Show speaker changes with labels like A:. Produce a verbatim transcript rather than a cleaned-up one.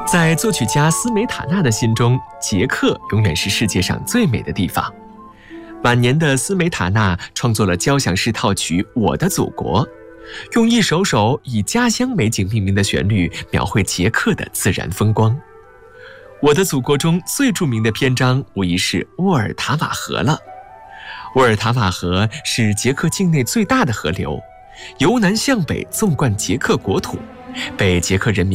A: 在作曲家斯梅塔纳的心中，捷克永远是世界上最美的地方。晚年的斯梅塔纳创作了交响诗套曲《我的祖国》，用一首首以家乡美景命名的旋律，描绘捷克的自然风光。《我的祖国》中最著名的篇章无疑是沃尔塔瓦河了。沃尔塔瓦河是捷克境内最大的河流，由南向北纵贯捷克国土，被捷克人民